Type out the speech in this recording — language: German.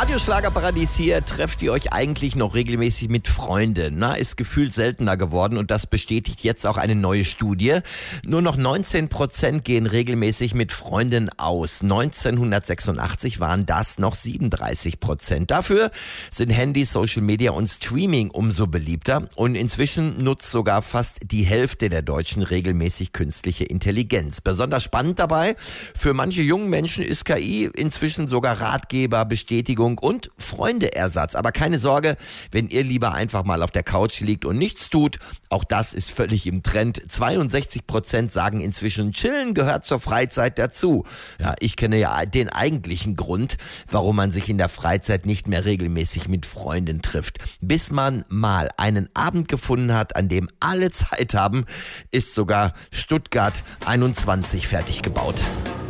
Radioschlagerparadies hier. Trefft ihr euch eigentlich noch regelmäßig mit Freunden? Na, ist gefühlt seltener geworden und das bestätigt jetzt auch eine neue Studie. Nur noch 19% gehen regelmäßig mit Freunden aus. 1986 waren das noch 37%. Dafür sind Handy, Social Media und Streaming umso beliebter und inzwischen nutzt sogar fast die Hälfte der Deutschen regelmäßig künstliche Intelligenz. Besonders spannend dabei, für manche jungen Menschen ist KI inzwischen sogar Ratgeber, Bestätigung und Freundeersatz. Aber keine Sorge, wenn ihr lieber einfach mal auf der Couch liegt und nichts tut, auch das ist völlig im Trend. 62% sagen inzwischen, Chillen gehört zur Freizeit dazu. Ja, ich kenne ja den eigentlichen Grund, warum man sich in der Freizeit nicht mehr regelmäßig mit Freunden trifft. Bis man mal einen Abend gefunden hat, an dem alle Zeit haben, ist sogar Stuttgart 21 fertig gebaut.